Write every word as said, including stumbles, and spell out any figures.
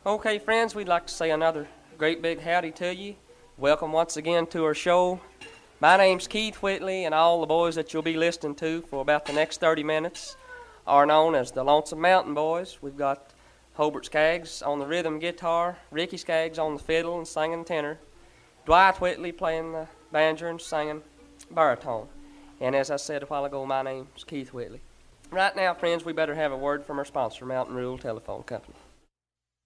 Okay, friends, we'd like to say another great big howdy to you. Welcome once again to our show. My name's Keith Whitley, and all the boys that you'll be listening to for about the next thirty minutes are known as the Lonesome Mountain Boys. We've got Hobart Skaggs on the rhythm guitar, Ricky Skaggs on the fiddle and singing tenor, Dwight Whitley playing the banjo and singing baritone. And as I said a while ago, my name's Keith Whitley. Right now, friends, we better have a word from our sponsor, Mountain Rule Telephone Company.